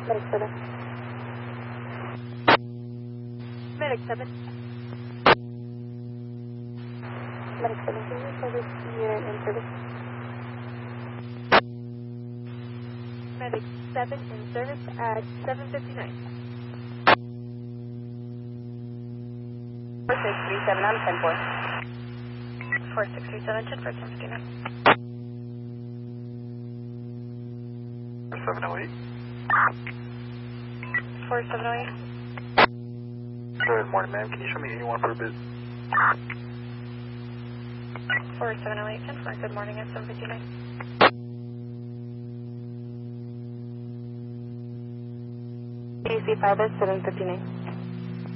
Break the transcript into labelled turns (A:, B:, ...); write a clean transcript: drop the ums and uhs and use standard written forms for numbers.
A: Medic 7.
B: Medic 7.
A: Medic 7, can you tell this unit in service?
B: Medic 7 in service at 7:59.
A: 4637 on 10-4.
B: 4637, 10 for 10:59.
C: 708.
B: 4708.
C: Good morning, ma'am. Can you show me 81 for a bit?
B: 4708, 10 for good morning at 7:59.
A: DC 5 at 7:59.